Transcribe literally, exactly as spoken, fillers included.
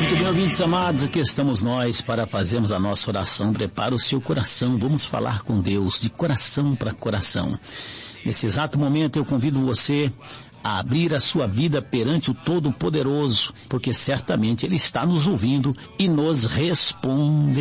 Muito bem, ouvintes amados, aqui estamos nós para fazermos a nossa oração. Prepara o seu coração, vamos falar com Deus de coração para coração. Nesse exato momento eu convido você a abrir a sua vida perante o Todo-Poderoso, porque certamente Ele está nos ouvindo e nos responderá.